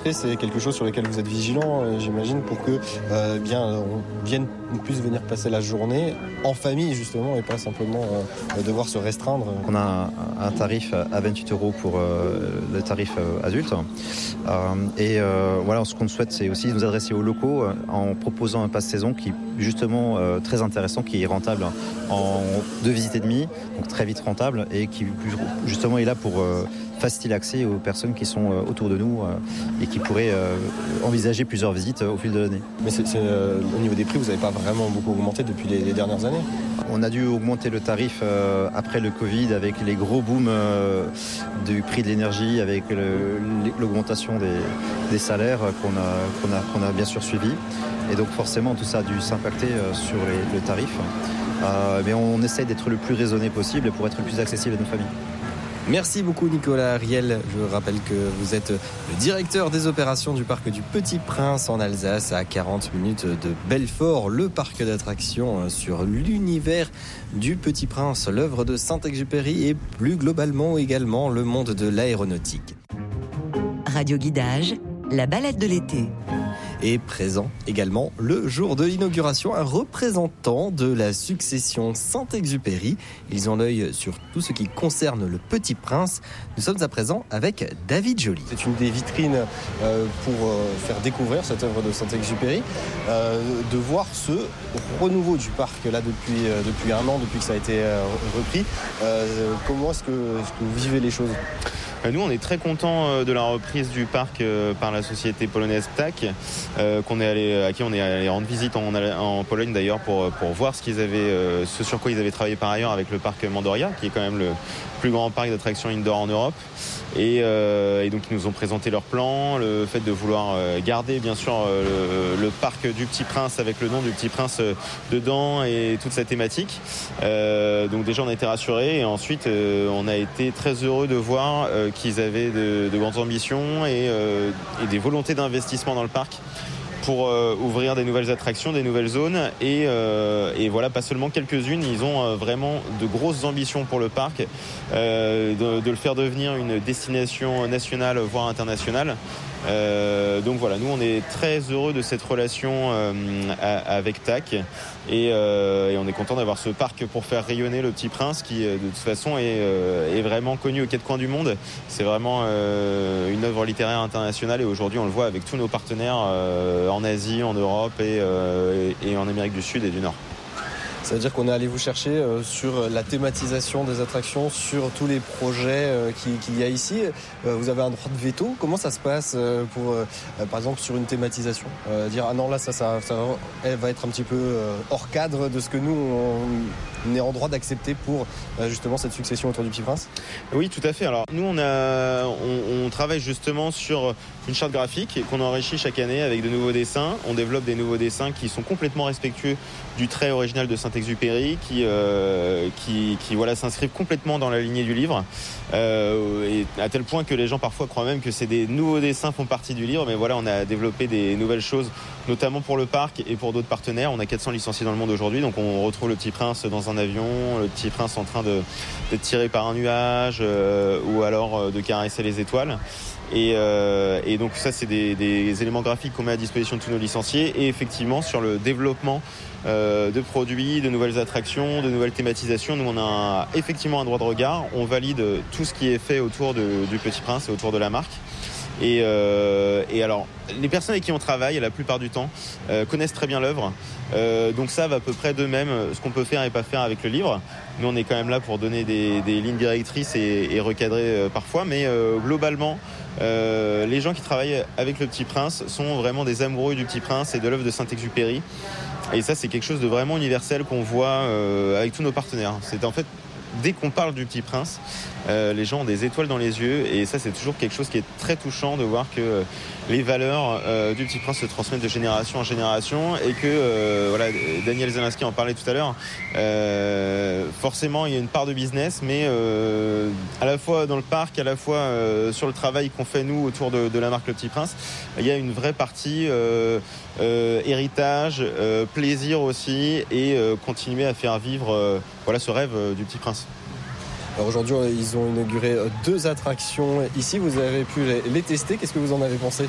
aspect, c'est quelque chose sur lequel vous êtes vigilant, j'imagine, pour que on puisse venir passer la journée en famille, justement, et pas simplement devoir se restreindre. On a un tarif à 28 € pour le tarif adulte. Voilà, ce qu'on souhaite, c'est aussi nous adresser aux locaux en proposant un pass saison qui est justement très intéressant, qui est rentable en 2 visites et demie, donc très vite rentable, et qui justement est là pour faciliter l'accès aux personnes qui sont autour de nous et qui pourraient envisager plusieurs visites au fil de l'année. Mais au niveau des prix, vous n'avez pas vraiment beaucoup augmenté depuis les dernières années ? On a dû augmenter le tarif après le Covid avec les gros booms du prix de l'énergie, avec l'augmentation des salaires qu'on a bien sûr suivi. Et donc forcément tout ça a dû s'impacter sur le tarif. Mais on essaie d'être le plus raisonné possible pour être le plus accessible à nos familles. Merci beaucoup Nicolas Ariel. Je rappelle que vous êtes le directeur des opérations du parc du Petit Prince en Alsace, à 40 minutes de Belfort, le parc d'attractions sur l'univers du Petit Prince, l'œuvre de Saint-Exupéry et plus globalement également le monde de l'aéronautique. Radio Guidage, la balade de l'été. Et présent également le jour de l'inauguration, un représentant de la succession Saint-Exupéry. Ils ont l'œil sur tout ce qui concerne le Petit Prince. Nous sommes à présent avec David Joly. C'est une des vitrines pour faire découvrir cette œuvre de Saint-Exupéry, de voir ce renouveau du parc là depuis un an, depuis que ça a été repris. Comment est-ce que vous vivez les choses ? Nous, on est très contents de la reprise du parc par la société polonaise PTAK, à qui on est allé rendre visite en Pologne d'ailleurs pour voir ce sur quoi ils avaient travaillé par ailleurs avec le parc Mandoria, qui est quand même le plus grand parc d'attractions indoor en Europe. Et donc ils nous ont présenté leur plan, le fait de vouloir garder bien sûr le parc du Petit Prince avec le nom du Petit Prince dedans et toute sa thématique. Donc déjà on a été rassurés, et ensuite on a été très heureux de voir qu'ils avaient de grandes ambitions et des volontés d'investissement dans le parc pour ouvrir des nouvelles attractions, des nouvelles zones, et voilà, pas seulement quelques-unes, ils ont vraiment de grosses ambitions pour le parc, de le faire devenir une destination nationale, voire internationale. Donc voilà, nous on est très heureux de cette relation avec TAK, et on est content d'avoir ce parc pour faire rayonner le Petit Prince, qui de toute façon est vraiment connu aux quatre coins du monde. C'est vraiment une œuvre littéraire internationale, et aujourd'hui on le voit avec tous nos partenaires en Asie, en Europe et en Amérique du Sud et du Nord. Ça veut dire qu'on est allé vous chercher sur la thématisation des attractions, sur tous les projets qu'il y a ici. Vous avez un droit de veto. Comment ça se passe pour, par exemple, sur une thématisation, dire ah non là elle va être un petit peu hors cadre de ce que nous on est en droit d'accepter pour justement cette succession autour du Petit Prince? Oui, tout à fait. Alors nous on travaille justement sur une charte graphique qu'on enrichit chaque année avec de nouveaux dessins. On développe des nouveaux dessins qui sont complètement respectueux du trait original de Saint-Exupéry, qui voilà, s'inscrivent complètement dans la lignée du livre, et à tel point que les gens parfois croient même que c'est des nouveaux dessins font partie du livre. Mais voilà, on a développé des nouvelles choses, notamment pour le parc et pour d'autres partenaires. On a 400 licenciés dans le monde aujourd'hui, donc on retrouve le Petit Prince dans un avion, le Petit Prince en train d'être tiré par un nuage, ou alors de caresser les étoiles. Et donc ça, c'est des éléments graphiques qu'on met à disposition de tous nos licenciés. Et effectivement, sur le développement de produits, de nouvelles attractions, de nouvelles thématisations, nous on a effectivement un droit de regard. On valide tout ce qui est fait autour du Petit Prince et autour de la marque. Et alors, les personnes avec qui on travaille, la plupart du temps, connaissent très bien l'œuvre, donc savent à peu près d'eux-mêmes ce qu'on peut faire et pas faire avec le livre. Nous, on est quand même là pour donner des lignes directrices et recadrer parfois, mais globalement, les gens qui travaillent avec le Petit Prince sont vraiment des amoureux du Petit Prince et de l'œuvre de Saint-Exupéry. Et ça, c'est quelque chose de vraiment universel qu'on voit avec tous nos partenaires. C'est en fait, dès qu'on parle du Petit Prince, les gens ont des étoiles dans les yeux, et ça c'est toujours quelque chose qui est très touchant de voir que les valeurs du Petit Prince se transmettent de génération en génération, et que voilà, Daniel Zelinski en parlait tout à l'heure, forcément il y a une part de business, mais à la fois dans le parc, à la fois sur le travail qu'on fait nous autour de la marque Le Petit Prince, il y a une vraie partie héritage, plaisir aussi, et continuer à faire vivre voilà, ce rêve du Petit Prince. Alors aujourd'hui, ils ont inauguré 2 attractions ici. Vous avez pu les tester. Qu'est-ce que vous en avez pensé ?